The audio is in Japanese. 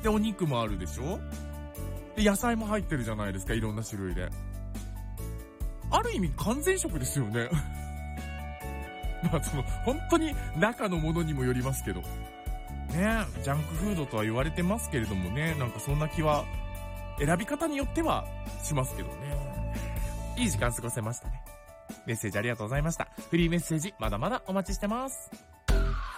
で、お肉もあるでしょ。で、野菜も入ってるじゃないですか、いろんな種類で。ある意味完全食ですよね。まあ本当に中のものにもよりますけど。ね、ジャンクフードとは言われてますけれどもね、なんかそんな気は、選び方によってはしますけどね。いい時間過ごせましたね。メッセージありがとうございました。フリーメッセージまだまだお待ちしてます。